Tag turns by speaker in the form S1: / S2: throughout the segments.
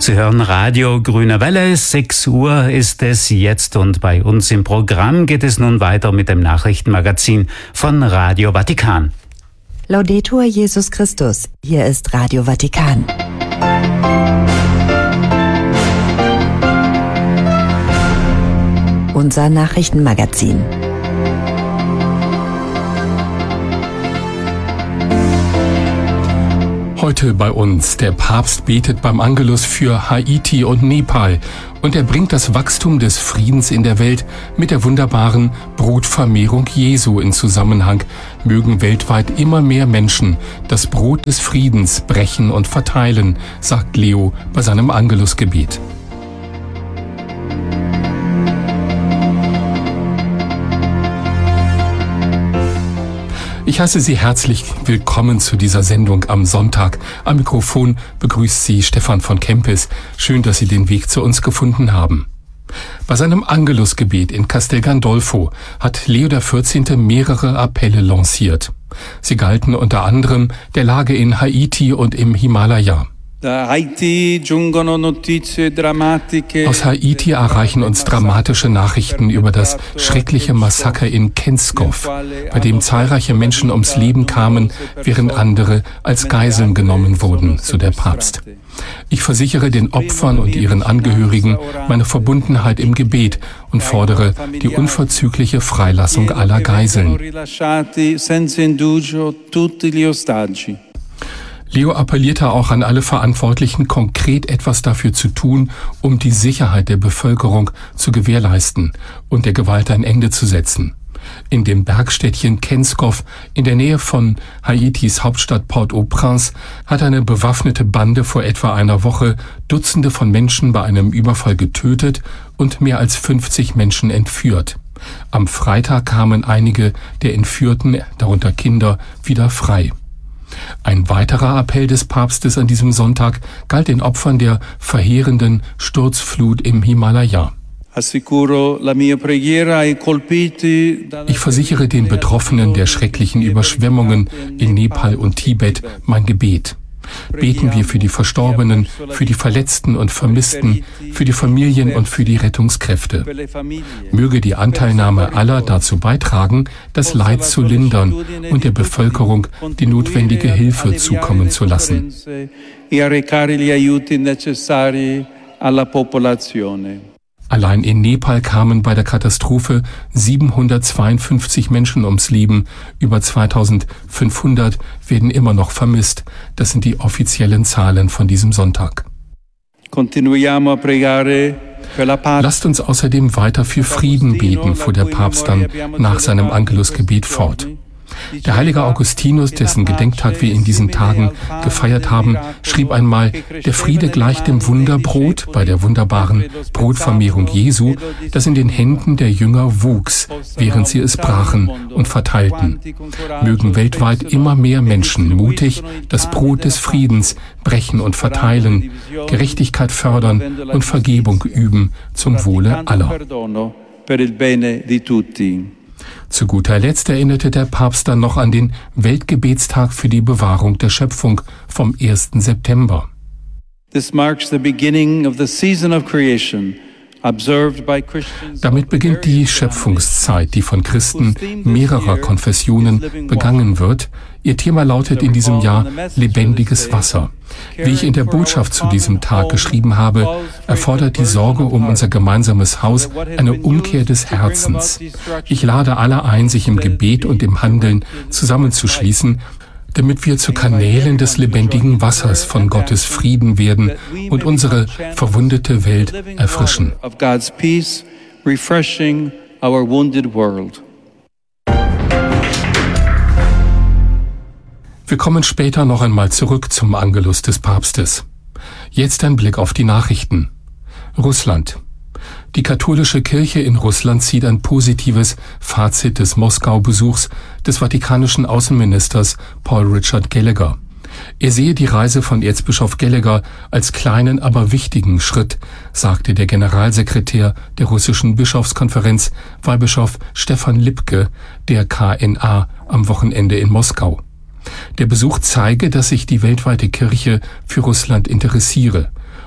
S1: Sie hören Radio Grüne Welle, 6 Uhr ist es jetzt und bei uns im Programm geht es nun weiter mit dem Nachrichtenmagazin von Radio Vatikan.
S2: Laudetur Jesus Christus, hier ist Radio Vatikan. Unser Nachrichtenmagazin.
S3: Heute bei uns. Der Papst betet beim Angelus für Haiti und Nepal und er bringt das Wachstum des Friedens in der Welt mit der wunderbaren Brotvermehrung Jesu in Zusammenhang. Mögen weltweit immer mehr Menschen das Brot des Friedens brechen und verteilen, sagt Leo bei seinem Angelusgebet. Ich heiße Sie herzlich willkommen zu dieser Sendung am Sonntag. Am Mikrofon begrüßt Sie Stefan von Kempis. Schön, dass Sie den Weg zu uns gefunden haben. Bei seinem Angelusgebet in Castel Gandolfo hat Leo XIV. Mehrere Appelle lanciert. Sie galten unter anderem der Lage in Haiti und im Himalaya. Aus Haiti erreichen uns dramatische Nachrichten über das schreckliche Massaker in Kenskow, bei dem zahlreiche Menschen ums Leben kamen, während andere als Geiseln genommen wurden, so der Papst. Ich versichere den Opfern und ihren Angehörigen meine Verbundenheit im Gebet und fordere die unverzügliche Freilassung aller Geiseln. Leo appellierte auch an alle Verantwortlichen, konkret etwas dafür zu tun, um die Sicherheit der Bevölkerung zu gewährleisten und der Gewalt ein Ende zu setzen. In dem Bergstädtchen Kenskow in der Nähe von Haitis Hauptstadt Port-au-Prince hat eine bewaffnete Bande vor etwa einer Woche Dutzende von Menschen bei einem Überfall getötet und mehr als 50 Menschen entführt. Am Freitag kamen einige der Entführten, darunter Kinder, wieder frei. Ein weiterer Appell des Papstes an diesem Sonntag galt den Opfern der verheerenden Sturzflut im Himalaya. Ich versichere den Betroffenen der schrecklichen Überschwemmungen in Nepal und Tibet mein Gebet. Beten wir für die Verstorbenen, für die Verletzten und Vermissten, für die Familien und für die Rettungskräfte. Möge die Anteilnahme aller dazu beitragen, das Leid zu lindern und der Bevölkerung die notwendige Hilfe zukommen zu lassen. Allein in Nepal kamen bei der Katastrophe 752 Menschen ums Leben, über 2500 werden immer noch vermisst. Das sind die offiziellen Zahlen von diesem Sonntag. Lasst uns außerdem weiter für Frieden beten, fuhr der Papst dann nach seinem Angelusgebet fort. Der heilige Augustinus, dessen Gedenktag wir in diesen Tagen gefeiert haben, schrieb einmal, der Friede gleicht dem Wunderbrot bei der wunderbaren Brotvermehrung Jesu, das in den Händen der Jünger wuchs, während sie es brachen und verteilten. Mögen weltweit immer mehr Menschen mutig das Brot des Friedens brechen und verteilen, Gerechtigkeit fördern und Vergebung üben zum Wohle aller. Zu guter Letzt erinnerte der Papst dann noch an den Weltgebetstag für die Bewahrung der Schöpfung vom 1. September. Damit beginnt die Schöpfungszeit, die von Christen mehrerer Konfessionen begangen wird. Ihr Thema lautet in diesem Jahr lebendiges Wasser. Wie ich in der Botschaft zu diesem Tag geschrieben habe, erfordert die Sorge um unser gemeinsames Haus eine Umkehr des Herzens. Ich lade alle ein, sich im Gebet und im Handeln zusammenzuschließen, damit wir zu Kanälen des lebendigen Wassers von Gottes Frieden werden und unsere verwundete Welt erfrischen. Wir kommen später noch einmal zurück zum Angelus des Papstes. Jetzt ein Blick auf die Nachrichten. Russland. Die katholische Kirche in Russland zieht ein positives Fazit des Moskau-Besuchs des vatikanischen Außenministers Paul Richard Gallagher. Er sehe die Reise von Erzbischof Gallagher als kleinen, aber wichtigen Schritt, sagte der Generalsekretär der russischen Bischofskonferenz, Weihbischof Stefan Lipke, der KNA, am Wochenende in Moskau. Der Besuch zeige, dass sich die weltweite Kirche für Russland interessiere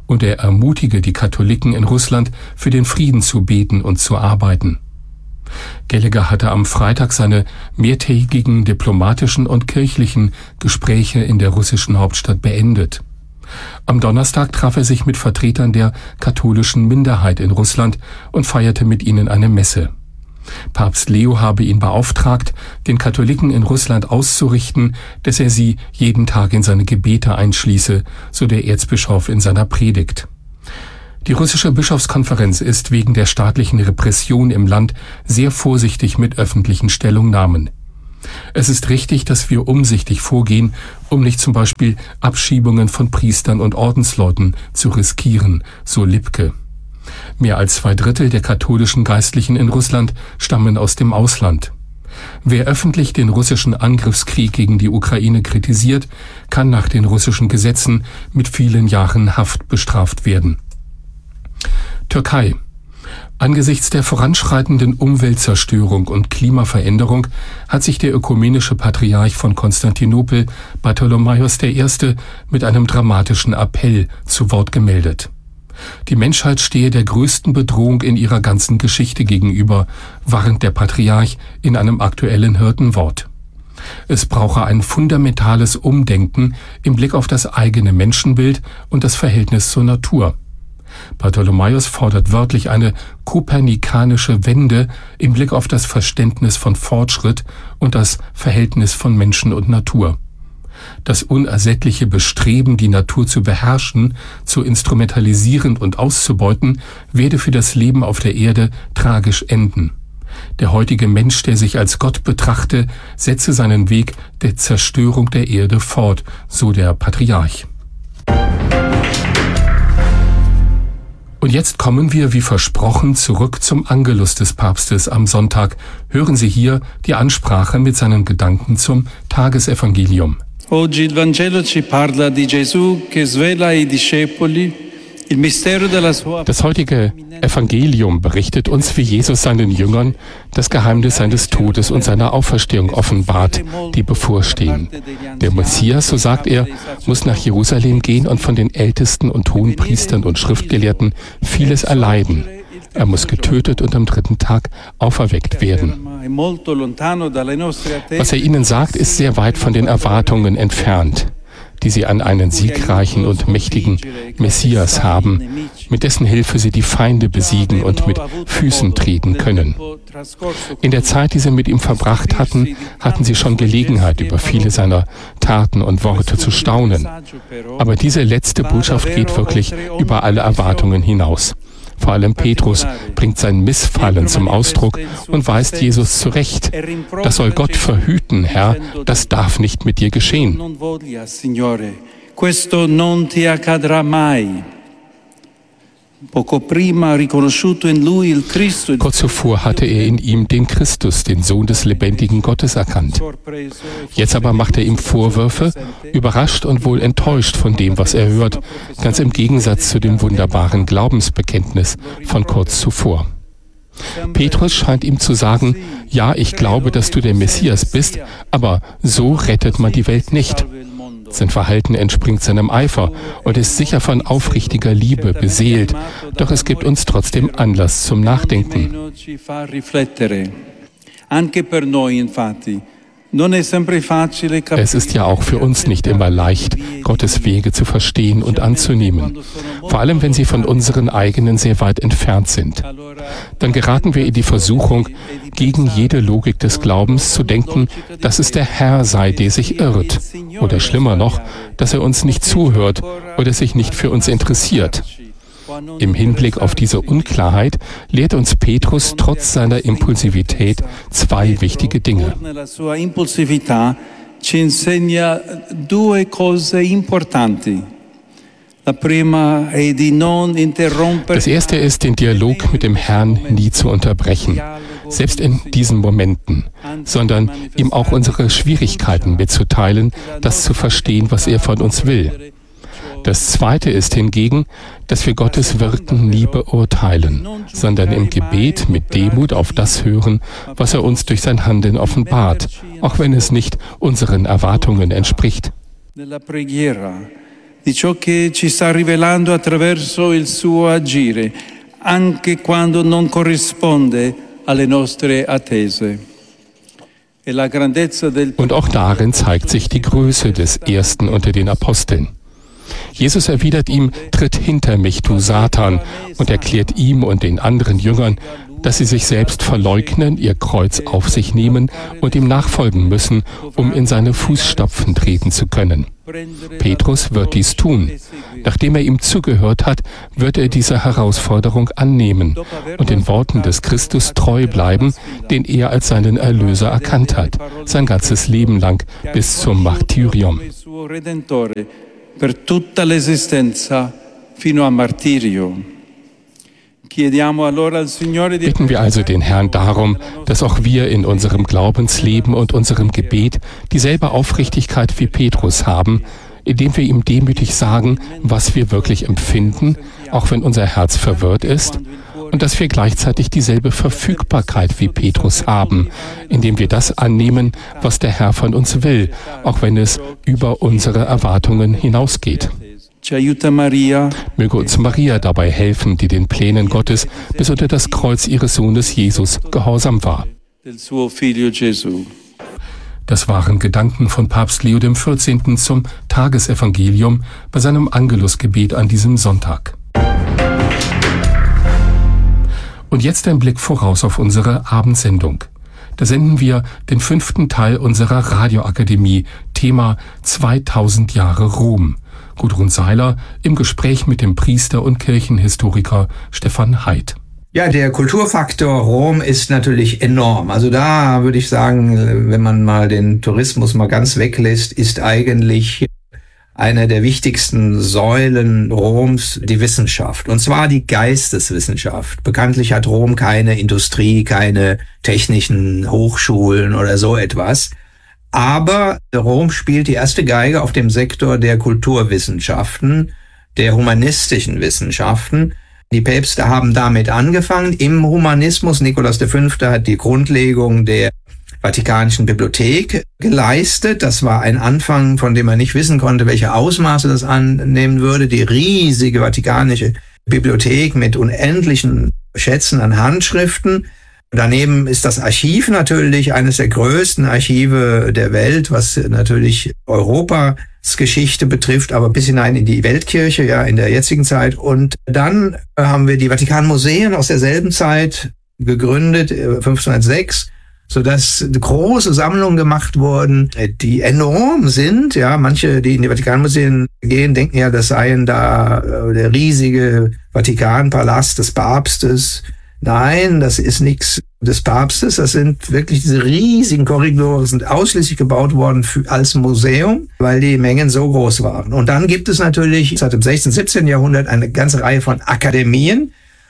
S3: und er ermutige die Katholiken in Russland, für den Frieden zu beten und zu arbeiten. Gallagher hatte am Freitag seine mehrtägigen diplomatischen und kirchlichen Gespräche in der russischen Hauptstadt beendet. Am Donnerstag traf er sich mit Vertretern der katholischen Minderheit in Russland und feierte mit ihnen eine Messe. Papst Leo habe ihn beauftragt, den Katholiken in Russland auszurichten, dass er sie jeden Tag in seine Gebete einschließe, so der Erzbischof in seiner Predigt. Die russische Bischofskonferenz ist wegen der staatlichen Repression im Land sehr vorsichtig mit öffentlichen Stellungnahmen. Es ist richtig, dass wir umsichtig vorgehen, um nicht zum Beispiel Abschiebungen von Priestern und Ordensleuten zu riskieren, so Lipke. Mehr als 2/3 der katholischen Geistlichen in Russland stammen aus dem Ausland. Wer öffentlich den russischen Angriffskrieg gegen die Ukraine kritisiert, kann nach den russischen Gesetzen mit vielen Jahren Haft bestraft werden. Türkei. Angesichts der voranschreitenden Umweltzerstörung und Klimaveränderung hat sich der ökumenische Patriarch von Konstantinopel, Bartholomäus I., mit einem dramatischen Appell zu Wort gemeldet. Die Menschheit stehe der größten Bedrohung in ihrer ganzen Geschichte gegenüber, warnt der Patriarch in einem aktuellen Hirtenwort. Es brauche ein fundamentales Umdenken im Blick auf das eigene Menschenbild und das Verhältnis zur Natur. Bartholomäus fordert wörtlich eine kopernikanische Wende im Blick auf das Verständnis von Fortschritt und das Verhältnis von Menschen und Natur. Das unersättliche Bestreben, die Natur zu beherrschen, zu instrumentalisieren und auszubeuten, werde für das Leben auf der Erde tragisch enden. Der heutige Mensch, der sich als Gott betrachte, setze seinen Weg der Zerstörung der Erde fort, so der Patriarch. Und jetzt kommen wir, wie versprochen, zurück zum Angelus des Papstes am Sonntag. Hören Sie hier die Ansprache mit seinen Gedanken zum Tagesevangelium.
S4: Oggi il Vangelo ci parla di Gesù che svela ai discepoli il mistero della sua.
S3: Das heutige Evangelium berichtet uns, wie Jesus seinen Jüngern das Geheimnis seines Todes und seiner Auferstehung offenbart, die bevorstehen. Der Messias, so sagt er, muss nach Jerusalem gehen und von den Ältesten und Hohenpriestern und Schriftgelehrten vieles erleiden. Er muss getötet und am 3. Tag auferweckt werden. Was er ihnen sagt, ist sehr weit von den Erwartungen entfernt, die sie an einen siegreichen und mächtigen Messias haben, mit dessen Hilfe sie die Feinde besiegen und mit Füßen treten können. In der Zeit, die sie mit ihm verbracht hatten, hatten sie schon Gelegenheit, über viele seiner Taten und Worte zu staunen. Aber diese letzte Botschaft geht wirklich über alle Erwartungen hinaus. Vor allem Petrus bringt sein Missfallen zum Ausdruck und weist Jesus zurecht. Das soll Gott verhüten, Herr, das darf nicht mit dir geschehen. Kurz zuvor hatte er in ihm den Christus, den Sohn des lebendigen Gottes, erkannt. Jetzt aber macht er ihm Vorwürfe, überrascht und wohl enttäuscht von dem, was er hört, ganz im Gegensatz zu dem wunderbaren Glaubensbekenntnis von kurz zuvor. Petrus scheint ihm zu sagen, ja, ich glaube, dass du der Messias bist, aber so rettet man die Welt nicht. Sein Verhalten entspringt seinem Eifer und ist sicher von aufrichtiger Liebe beseelt, doch es gibt uns trotzdem Anlass zum Nachdenken. Es ist ja auch für uns nicht immer leicht, Gottes Wege zu verstehen und anzunehmen, vor allem wenn sie von unseren eigenen sehr weit entfernt sind. Dann geraten wir in die Versuchung, gegen jede Logik des Glaubens zu denken, dass es der Herr sei, der sich irrt, oder schlimmer noch, dass er uns nicht zuhört oder sich nicht für uns interessiert. Im Hinblick auf diese Unklarheit lehrt uns Petrus trotz seiner Impulsivität zwei wichtige Dinge. Das erste ist, den Dialog mit dem Herrn nie zu unterbrechen, selbst in diesen Momenten, sondern ihm auch unsere Schwierigkeiten mitzuteilen, das zu verstehen, was er von uns will. Das zweite ist hingegen, dass wir Gottes Wirken nie beurteilen, sondern im Gebet mit Demut auf das hören, was er uns durch sein Handeln offenbart, auch wenn es nicht unseren Erwartungen entspricht.
S4: di ciò che ci sta rivelando attraverso il suo agire, anche quando non corrisponde alle nostre attese.
S3: Und auch darin zeigt sich die Größe des Ersten unter den Aposteln. Jesus erwidert ihm: Tritt hinter mich, du Satan, und erklärt ihm und den anderen Jüngern, dass sie sich selbst verleugnen, ihr Kreuz auf sich nehmen und ihm nachfolgen müssen, um in seine Fußstapfen treten zu können. Petrus wird dies tun. Nachdem er ihm zugehört hat, wird er diese Herausforderung annehmen und den Worten des Christus treu bleiben, den er als seinen Erlöser erkannt hat, sein ganzes Leben lang bis zum Martyrium.
S4: Per tutta l'esistenza fino al martirio.
S3: Bitten wir also den Herrn darum, dass auch wir in unserem Glaubensleben und unserem Gebet dieselbe Aufrichtigkeit wie Petrus haben, indem wir ihm demütig sagen, was wir wirklich empfinden, auch wenn unser Herz verwirrt ist, und dass wir gleichzeitig dieselbe Verfügbarkeit wie Petrus haben, indem wir das annehmen, was der Herr von uns will, auch wenn es über unsere Erwartungen hinausgeht. Möge uns Maria dabei helfen, die den Plänen Gottes bis unter das Kreuz ihres Sohnes Jesus gehorsam war. Das waren Gedanken von Papst Leo XIV. Zum Tagesevangelium bei seinem Angelusgebet an diesem Sonntag. Und jetzt ein Blick voraus auf unsere Abendsendung. Da senden wir den 5. Teil unserer Radioakademie, Thema 2000 Jahre Rom. Gudrun Seiler im Gespräch mit dem Priester und Kirchenhistoriker Stefan Heid.
S5: Ja, der Kulturfaktor Rom ist natürlich enorm. Also da würde ich sagen, wenn man mal den Tourismus mal ganz weglässt, ist eigentlich eine der wichtigsten Säulen Roms die Wissenschaft. Und zwar die Geisteswissenschaft. Bekanntlich hat Rom keine Industrie, keine technischen Hochschulen oder so etwas. Aber Rom spielt die erste Geige auf dem Sektor der Kulturwissenschaften, der humanistischen Wissenschaften. Die Päpste haben damit angefangen. Im Humanismus, Nikolaus V. hat die Grundlegung der Vatikanischen Bibliothek geleistet. Das war ein Anfang, von dem man nicht wissen konnte, welche Ausmaße das annehmen würde. Die riesige Vatikanische Bibliothek mit unendlichen Schätzen an Handschriften. Daneben ist das Archiv natürlich eines der größten Archive der Welt, was natürlich Europas Geschichte betrifft, aber bis hinein in die Weltkirche, ja, in der jetzigen Zeit. Und dann haben wir die Vatikanmuseen aus derselben Zeit gegründet, 1506, sodass große Sammlungen gemacht wurden, die enorm sind. Ja, manche, die in die Vatikanmuseen gehen, denken ja, das seien da der riesige Vatikanpalast des Papstes. Nein, das ist nichts des Papstes. Das sind wirklich diese riesigen Korridore, sind ausschließlich gebaut worden als Museum, weil die Mengen so groß waren. Und dann gibt es natürlich seit dem 16., 17. Jahrhundert eine ganze Reihe von Akademien.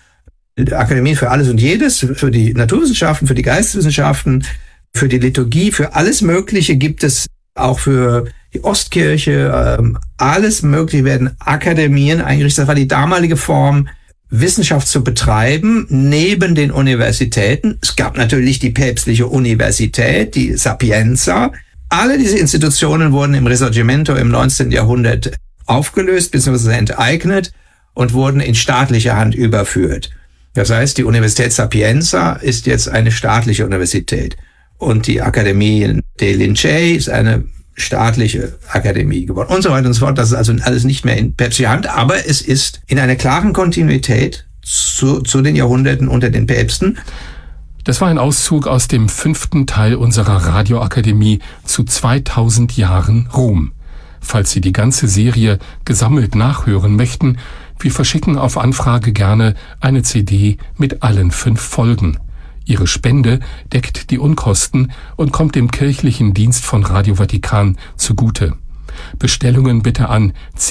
S5: Akademien für alles und jedes, für die Naturwissenschaften, für die Geisteswissenschaften, für die Liturgie, für alles Mögliche gibt es auch für die Ostkirche. Alles Mögliche werden Akademien eingerichtet. Das war die damalige Form, Wissenschaft zu betreiben, neben den Universitäten. Es gab natürlich die päpstliche Universität, die Sapienza. Alle diese Institutionen wurden im Risorgimento im 19. Jahrhundert aufgelöst bzw. enteignet und wurden in staatliche Hand überführt. Das heißt, die Universität Sapienza ist jetzt eine staatliche Universität und die Akademie dei Lincei ist eine staatliche Akademie geworden und so weiter und so fort. Das ist also alles nicht mehr in päpstlicher Hand, aber es ist in einer klaren Kontinuität zu den Jahrhunderten unter den Päpsten.
S3: Das war ein Auszug aus dem 5. Teil unserer Radioakademie zu 2000 Jahren Rom. Falls Sie die ganze Serie gesammelt nachhören möchten, wir verschicken auf Anfrage gerne eine CD mit allen 5 Folgen. Ihre Spende deckt die Unkosten und kommt dem kirchlichen Dienst von Radio Vatikan zugute. Bestellungen bitte an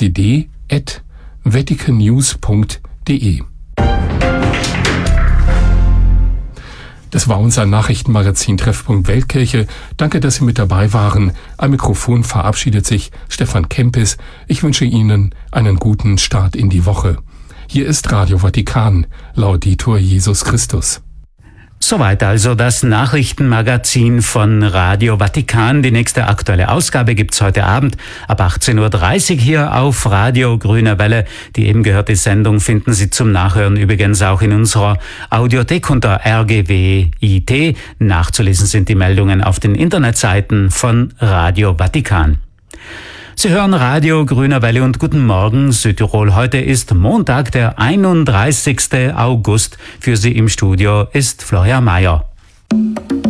S3: cd@vaticannews.de. Das war unser Nachrichtenmagazin Treffpunkt Weltkirche. Danke, dass Sie mit dabei waren. Am Mikrofon verabschiedet sich Stefan Kempis. Ich wünsche Ihnen einen guten Start in die Woche. Hier ist Radio Vatikan. Laudetur Jesus Christus.
S1: Soweit also das Nachrichtenmagazin von Radio Vatikan. Die nächste aktuelle Ausgabe gibt's heute Abend ab 18.30 Uhr hier auf Radio Grüne Welle. Die eben gehörte Sendung finden Sie zum Nachhören übrigens auch in unserer Audiothek unter RGWIT. Nachzulesen sind die Meldungen auf den Internetseiten von Radio Vatikan. Sie hören Radio Grüne Welle und guten Morgen Südtirol. Heute ist Montag, der 31. August. Für Sie im Studio ist Florian Mayer.